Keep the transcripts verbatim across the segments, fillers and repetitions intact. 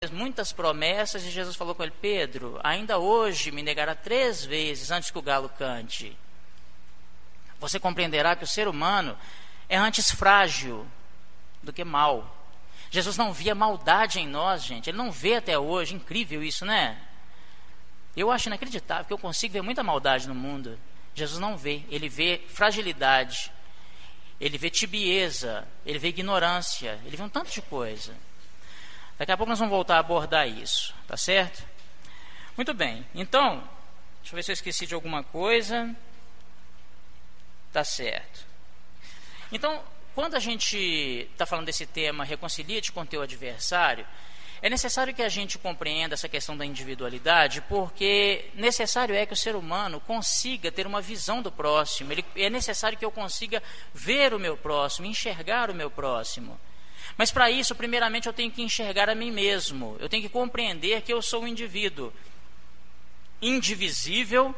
muitas promessas, e Jesus falou com ele: Pedro, ainda hoje me negará três vezes antes que o galo cante. Você compreenderá que o ser humano é antes frágil do que mal. Jesus não via maldade em nós, gente. Ele não vê até hoje. Incrível isso, né? Eu acho inacreditável que eu consigo ver muita maldade no mundo. Jesus não vê. Ele vê fragilidade, ele vê tibieza, ele vê ignorância, ele vê um tanto de coisa. Daqui a pouco nós vamos voltar a abordar isso, tá certo? Muito bem, então, deixa eu ver se eu esqueci de alguma coisa. Tá certo. Então, quando a gente está falando desse tema, reconcilia-te com teu adversário, é necessário que a gente compreenda essa questão da individualidade, porque necessário é que o ser humano consiga ter uma visão do próximo. Ele, é necessário que eu consiga ver o meu próximo, enxergar o meu próximo. Mas para isso, primeiramente, eu tenho que enxergar a mim mesmo. Eu tenho que compreender que eu sou um indivíduo indivisível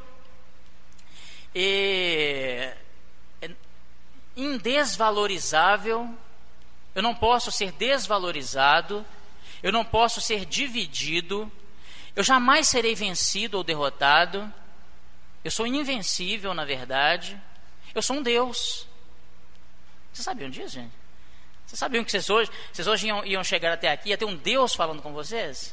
e indesvalorizável. Eu não posso ser desvalorizado, eu não posso ser dividido, eu jamais serei vencido ou derrotado. Eu sou invencível, na verdade. Eu sou um Deus. Vocês sabiam disso, gente? Vocês sabiam que vocês hoje, vocês hoje iam, iam chegar até aqui, ia ter um Deus falando com vocês?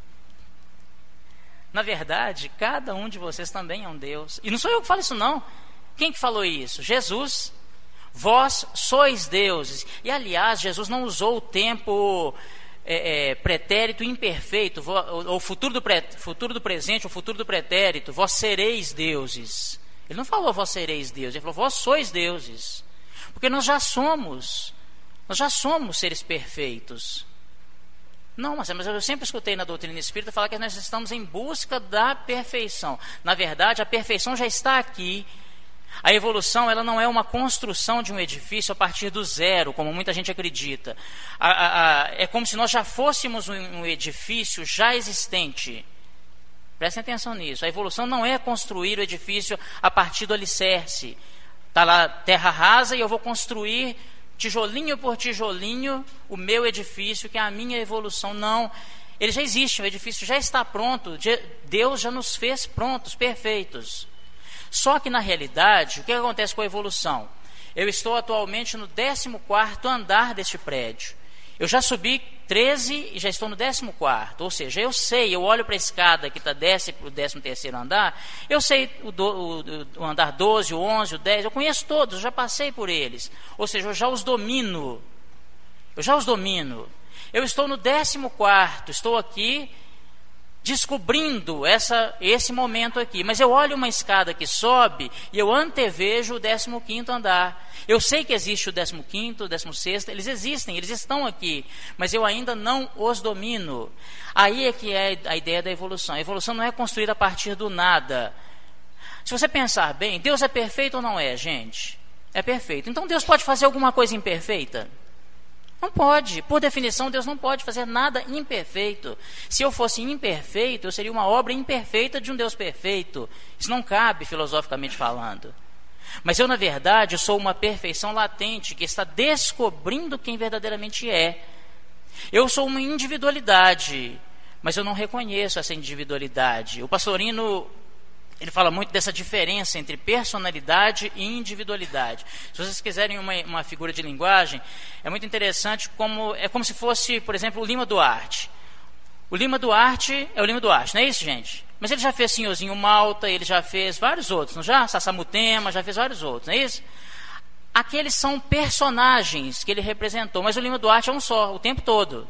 Na verdade, cada um de vocês também é um Deus. E não sou eu que falo isso, não. Quem que falou isso? Jesus. Vós sois deuses. E, aliás, Jesus não usou o tempo é, é, pretérito imperfeito, o futuro do, pré, futuro do presente, o futuro do pretérito. Vós sereis deuses. Ele não falou vós sereis deuses, ele falou vós sois deuses. Porque nós já somos, nós já somos seres perfeitos. Não, mas eu sempre escutei na doutrina espírita falar que nós estamos em busca da perfeição. Na verdade, a perfeição já está aqui. A evolução, ela não é uma construção de um edifício a partir do zero, como muita gente acredita. A, a, a, é como se nós já fôssemos um, um edifício já existente. Prestem atenção nisso. A evolução não é construir o edifício a partir do alicerce. Está lá terra rasa e eu vou construir tijolinho por tijolinho o meu edifício, que é a minha evolução. Não, ele já existe, o edifício já está pronto. Deus já nos fez prontos, perfeitos. Só que na realidade, o que acontece com a evolução? Eu estou atualmente no décimo quarto andar deste prédio. Eu já subi treze e já estou no décimo quarto. Ou seja, eu sei, eu olho para a escada que está desce para o décimo terceiro andar, eu sei o, do, o, o andar doze, o onze, o dez, eu conheço todos, eu já passei por eles. Ou seja, eu já os domino. Eu já os domino. Eu estou no décimo quarto, estou aqui descobrindo essa, esse momento aqui. Mas eu olho uma escada que sobe e eu antevejo o décimo quinto andar. Eu sei que existe o décimo quinto, o décimo sexto, eles existem, eles estão aqui, mas eu ainda não os domino. Aí é que é a ideia da evolução. A evolução não é construída a partir do nada. Se você pensar bem, Deus é perfeito ou não é, gente? É perfeito. Então Deus pode fazer alguma coisa imperfeita? Não pode. Por definição, Deus não pode fazer nada imperfeito. Se eu fosse imperfeito, eu seria uma obra imperfeita de um Deus perfeito. Isso não cabe, filosoficamente falando. Mas eu, na verdade, eu sou uma perfeição latente que está descobrindo quem verdadeiramente é. Eu sou uma individualidade, mas eu não reconheço essa individualidade. O Pastorino, ele fala muito dessa diferença entre personalidade e individualidade. Se vocês quiserem uma, uma figura de linguagem, é muito interessante, como, é como se fosse, por exemplo, o Lima Duarte. O Lima Duarte é o Lima Duarte, não é isso, gente? Mas ele já fez Senhorzinho Malta, ele já fez vários outros, não já? Sassamutema, já fez vários outros, não é isso? Aqueles são personagens que ele representou, mas o Lima Duarte é um só, o tempo todo.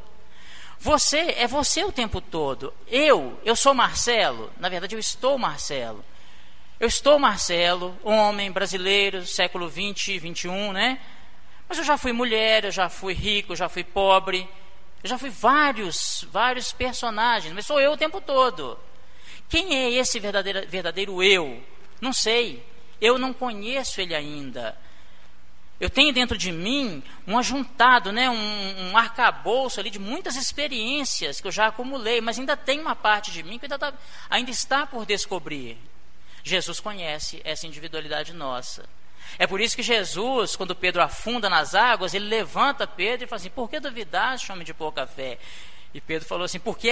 Você é você o tempo todo. Eu, eu sou Marcelo. Na verdade, eu estou Marcelo. Eu estou Marcelo, homem brasileiro, século vinte, vinte e um, né? Mas eu já fui mulher, eu já fui rico, eu já fui pobre. Eu já fui vários, vários personagens, mas sou eu o tempo todo. Quem é esse verdadeiro, verdadeiro eu? Não sei. Eu não conheço ele ainda. Eu tenho dentro de mim um ajuntado, né, um, um arcabouço ali de muitas experiências que eu já acumulei, mas ainda tem uma parte de mim que ainda, tá, ainda está por descobrir. Jesus conhece essa individualidade nossa. É por isso que Jesus, quando Pedro afunda nas águas, ele levanta Pedro e fala assim: por que duvidaste, homem de pouca fé? E Pedro falou assim: porque